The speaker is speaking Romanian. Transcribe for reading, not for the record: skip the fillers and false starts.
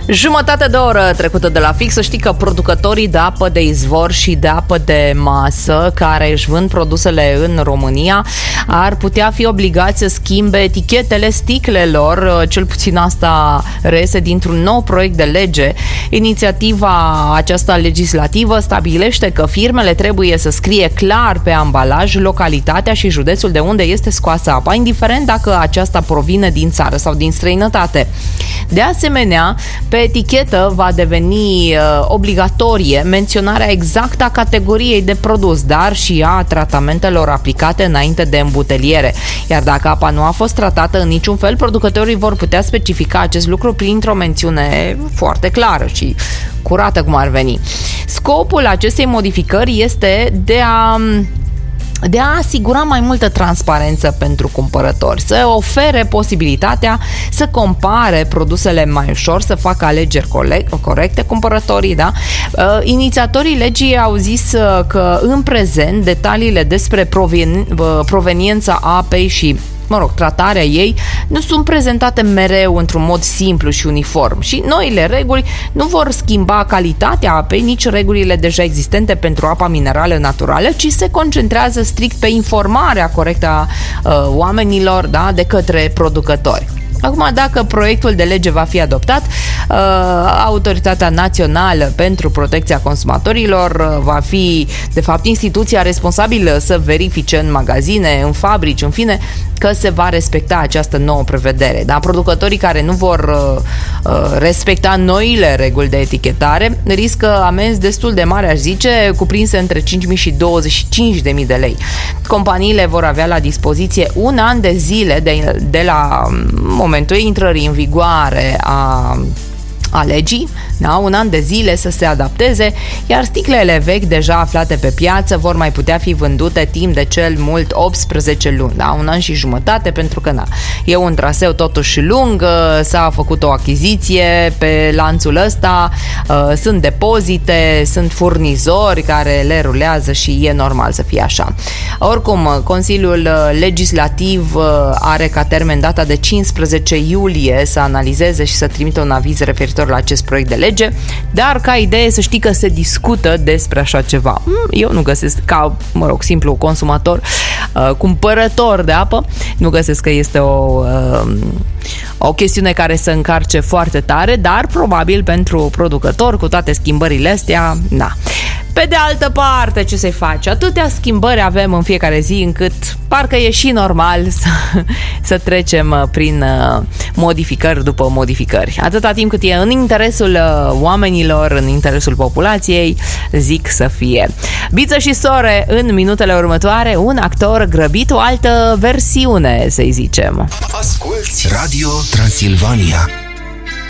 Jumătate de oră trecută de la fix. Să știi că producătorii de apă de izvor și de apă de masă care își vând produsele în România ar putea fi obligați să schimbe etichetele sticlelor. Cel puțin asta reiese dintr-un nou proiect de lege. Inițiativa aceasta legislativă stabilește că firmele trebuie să scrie clar pe ambalaj localitatea și județul de unde este scoasă apa, indiferent dacă aceasta provine din țară sau din străinătate. De asemenea, pe etichetă va deveni obligatorie menționarea exactă a categoriei de produs, dar și a tratamentelor aplicate înainte de îmbuteliere. Iar dacă apa nu a fost tratată în niciun fel, producătorii vor putea specifica acest lucru printr-o mențiune foarte clară și curată, cum ar veni. Scopul acestei modificări este de a asigura mai multă transparență pentru cumpărători, să ofere posibilitatea să compare produsele mai ușor, să facă alegeri corecte cumpărătorii, da? Inițiatorii legii au zis că în prezent detaliile despre proveniența apei și tratarea ei nu sunt prezentate mereu într-un mod simplu și uniform și noile reguli nu vor schimba calitatea apei, nici regulile deja existente pentru apa minerală naturală, ci se concentrează strict pe informarea corectă a oamenilor, da, de către producători. Acum, dacă proiectul de lege va fi adoptat, Autoritatea Națională pentru Protecția Consumatorilor va fi, de fapt, instituția responsabilă să verifice în magazine, în fabrici, în fine, că se va respecta această nouă prevedere. Dar producătorii care nu vor respecta noile reguli de etichetare riscă amenzi destul de mari, aș zice, cuprinse între 5.000 și 25.000 de lei. Companiile vor avea la dispoziție un an de zile de la momentul intrării în vigoare a legii, da? Un an de zile să se adapteze, iar sticlele vechi deja aflate pe piață vor mai putea fi vândute timp de cel mult 18 luni, da? Un an și jumătate, pentru că e un traseu totuși lung, s-a făcut o achiziție pe lanțul ăsta, sunt depozite, sunt furnizori care le rulează și e normal să fie așa. Oricum, Consiliul Legislativ are ca termen data de 15 iulie să analizeze și să trimită un aviz referitor la acest proiect de lege, dar ca idee să știi că se discută despre așa ceva. Eu nu găsesc, ca, simplu consumator, cumpărător de apă, nu găsesc că este o chestiune care să încarce foarte tare, dar probabil pentru producător, cu toate schimbările astea, Pe de altă parte, ce să-i faci? Atâtea schimbări avem în fiecare zi încât parcă e și normal să trecem prin modificări după modificări. Atâta timp cât e în interesul oamenilor, în interesul populației, zic să fie. Biță și Sore, în minutele următoare, un actor grăbit, o altă versiune, să-i zicem. Asculți Radio Transilvania.